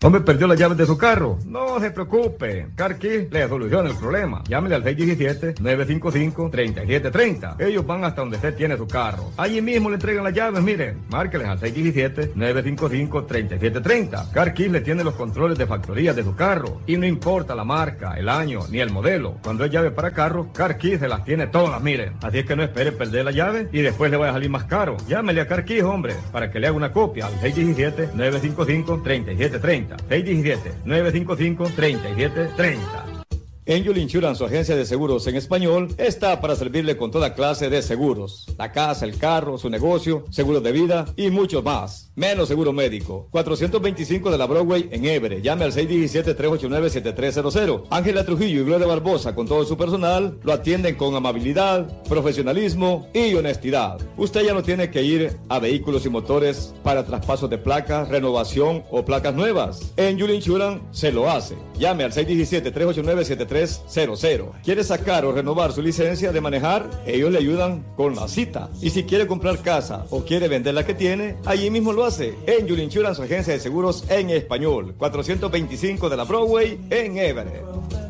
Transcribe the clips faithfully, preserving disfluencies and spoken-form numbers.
Hombre, perdió las llaves de su carro. No se preocupe. Car Key le soluciona el problema. Llámele al seis uno siete, nueve cinco cinco, tres siete tres cero. Ellos van hasta donde usted tiene su carro. Allí mismo le entregan las llaves, miren. Márqueles al seis uno siete, nueve cinco cinco, tres siete tres cero. Car Key le tiene los controles de factoría de su carro. Y no importa la marca, el año, ni el modelo. Cuando es llave para carro, Car Key se las tiene todas, miren. Así es que no espere perder la llave y después le vaya a salir más caro. Llámele a Car Key, hombre, para que le haga una copia al seis uno siete, nueve cinco cinco, tres siete tres cero. seis uno siete, nueve cinco cinco, tres siete tres cero. Angel Insurance, su agencia de seguros en español, está para servirle con toda clase de seguros. La casa, el carro, su negocio, seguros de vida y muchos más. Menos seguro médico. cuatrocientos veinticinco de la Broadway en Everett. Llame al seis uno siete, tres ocho nueve, siete tres cero cero. Ángela Trujillo y Gloria Barbosa, con todo su personal, lo atienden con amabilidad, profesionalismo y honestidad. Usted ya no tiene que ir a Vehículos y Motores para traspasos de placas, renovación o placas nuevas. Angel Insurance se lo hace. Llame al seis uno siete, tres ocho nueve, siete tres cero cero. ¿Quiere sacar o renovar su licencia de manejar? Ellos le ayudan con la cita. Y si quiere comprar casa o quiere vender la que tiene, allí mismo lo hace. Angel Insurance, su agencia de seguros en español. cuatrocientos veinticinco de la Broadway en Everett.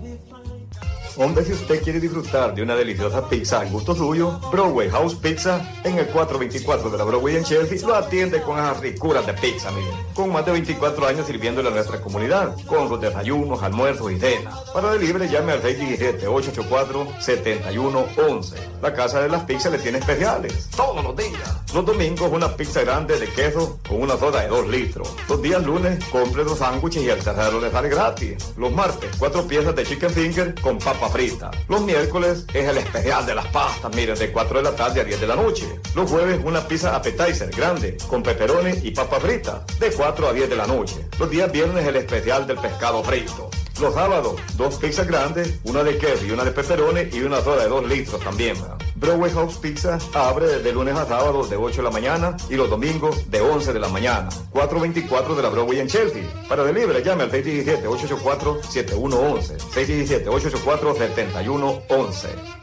Hombre, si usted quiere disfrutar de una deliciosa pizza al gusto suyo, Broadway House Pizza en el cuatrocientos veinticuatro de la Broadway en Chelsea lo atiende con esas ricuras de pizza, mire. Con más de veinticuatro años sirviéndole a nuestra comunidad, con sus desayunos, almuerzos y cenas. Para delivery llame al seis uno siete, ocho ocho cuatro, siete uno uno uno. La Casa de las Pizzas le tiene especiales todos los días. Los domingos una pizza grande de queso con una soda de dos litros. Los días lunes compre dos sándwiches y el tercero le sale gratis. Los martes cuatro piezas de chicken finger con papa frita. Los miércoles es el especial de las pastas, miren, de cuatro de la tarde a diez de la noche. Los jueves una pizza appetizer grande con pepperoni y papa frita de cuatro a diez de la noche. Los días viernes el especial del pescado frito. Los sábados, dos pizzas grandes, una de queso y una de pepperoni y una soda de dos litros también. Broadway House Pizza abre de lunes a sábado de ocho de la mañana y los domingos de once de la mañana. cuatrocientos veinticuatro de la Broadway en Chelsea. Para delivery llame al seis uno siete, ocho ocho cuatro, siete uno uno uno. seis uno siete, ocho ocho cuatro, siete uno uno uno.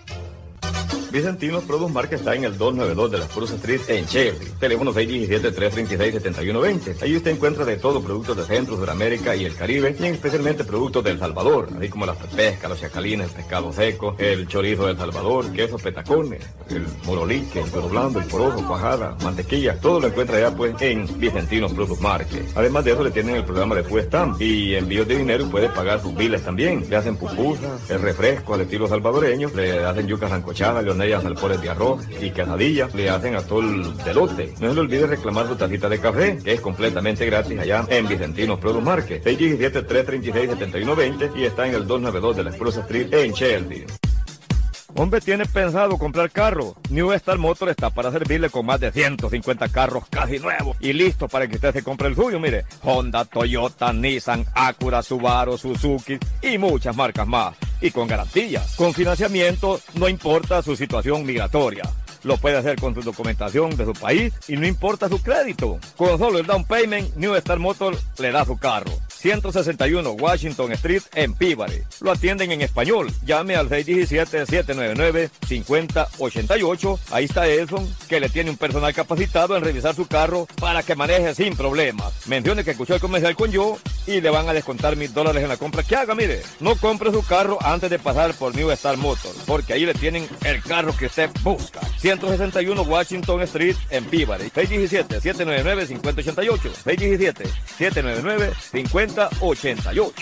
Vicentinos Produce Market está en el doscientos noventa y dos de la Spruce Street en Chelsea. Teléfono seis uno siete, tres tres seis, siete uno dos cero. Ahí usted encuentra de todo, productos de Centro, Sudamérica y el Caribe, y especialmente productos del Salvador, así como las pescas, los chacalines, el pescado seco, el chorizo del Salvador, quesos petacones, el morolique, el toro blando, el porojo, cuajada, mantequilla. Todo lo encuentra allá pues en Vicentinos Produce Market. Además de eso le tienen el programa de Food Stamp y envíos de dinero y puede pagar sus biles también. Le hacen pupusas, el refresco al estilo salvadoreño, le hacen yucas sancochadas, leonellas, alpores de arroz y quesadillas, le hacen atol de elote. No se le olvide reclamar su tacita de café, que es completamente gratis allá en Vicentinos Produce Market. seis uno siete, tres tres seis, siete uno dos cero y está en el doscientos noventa y dos de la Spruce Street en Chelsea. Hombre, ¿tiene pensado comprar carro? New Star Motor está para servirle con más de ciento cincuenta carros casi nuevos y listos para que usted se compre el suyo. Mire, Honda, Toyota, Nissan, Acura, Subaru, Suzuki y muchas marcas más. Y con garantía, con financiamiento, no importa su situación migratoria. Lo puede hacer con su documentación de su país y no importa su crédito. Con solo el down payment, New Star Motor le da su carro. ciento sesenta y uno Washington Street en Peabody. Lo atienden en español. Llame al seis uno siete, siete nueve nueve, cinco cero ocho ocho. Ahí está Edson, que le tiene un personal capacitado en revisar su carro para que maneje sin problemas. Mencione que escuchó el comercial con yo y le van a descontar mil dólares en la compra que haga. Mire, no compre su carro antes de pasar por New Star Motor, porque ahí le tienen el carro que usted busca. ciento sesenta y uno Washington Street en Peabody. seis uno siete, siete nueve nueve, cinco cero ocho ocho. seis uno siete, siete nueve nueve, cinco cero ocho ocho.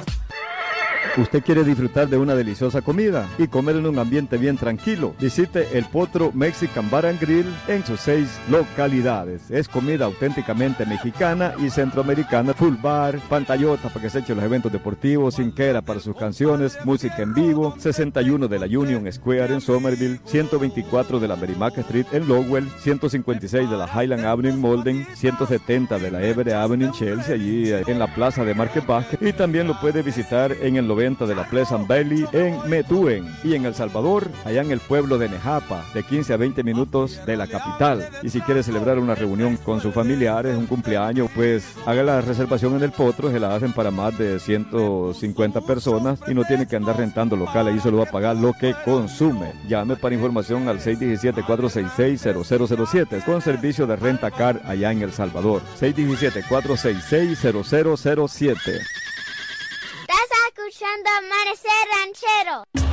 ¿Usted quiere disfrutar de una deliciosa comida y comer en un ambiente bien tranquilo? Visite el Potro Mexican Bar and Grill en sus seis localidades. Es comida auténticamente mexicana y centroamericana. Full bar, pantallota para que se echen los eventos deportivos, cinquera para sus canciones, música en vivo. sesenta y uno de la Union Square en Somerville, ciento veinticuatro de la Merrimack Street en Lowell, ciento cincuenta y seis de la Highland Avenue en Malden, ciento setenta de la Everett Avenue en Chelsea, allí en la plaza de Market Basket. Y también lo puede visitar en el noventa de la Pleasant Valley en Methuen. Y en El Salvador, allá en el pueblo de Nejapa, de quince a veinte minutos de la capital. Y si quiere celebrar una reunión con sus familiares, un cumpleaños, pues haga la reservación en el Potro, se la hacen para más de ciento cincuenta personas y no tiene que andar rentando local, ahí solo va a pagar lo que consume. Llame para información al seis uno siete, cuatro seis seis, cero cero cero siete con servicio de renta car allá en El Salvador. seis uno siete, cuatro seis seis, cero cero cero siete. Estás escuchando Amanecer Ranchero.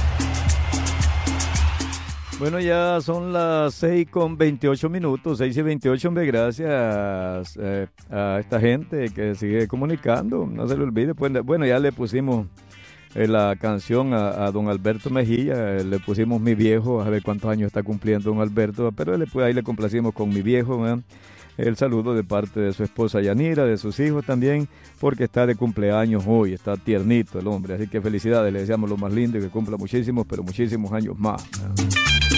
Bueno, ya son las seis con veintiocho minutos, seis y veintiocho, hombre, gracias eh, a esta gente que sigue comunicando, no se le olvide, pues, bueno, ya le pusimos eh, la canción a, a don Alberto Mejía, eh, le pusimos Mi Viejo, a ver cuántos años está cumpliendo don Alberto, pero él, pues, ahí le complacimos con Mi Viejo, ¿eh? El saludo de parte de su esposa Yanira, de sus hijos también, porque está de cumpleaños hoy, está tiernito el hombre, así que felicidades, le deseamos lo más lindo y que cumpla muchísimos, pero muchísimos años más, ¿eh?